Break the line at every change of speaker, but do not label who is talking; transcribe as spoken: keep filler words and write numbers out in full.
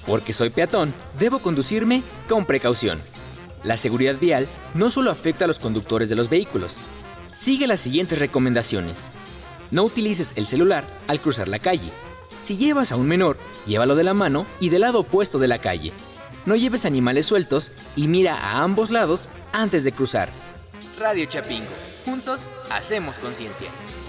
Porque soy peatón, debo conducirme con precaución. La seguridad vial no solo afecta a los conductores de los vehículos. Sigue las siguientes recomendaciones. No utilices el celular al cruzar la calle. Si llevas a un menor, llévalo de la mano y del lado opuesto de la calle. No lleves animales sueltos y mira a ambos lados antes de cruzar. Radio Chapingo. Juntos hacemos conciencia.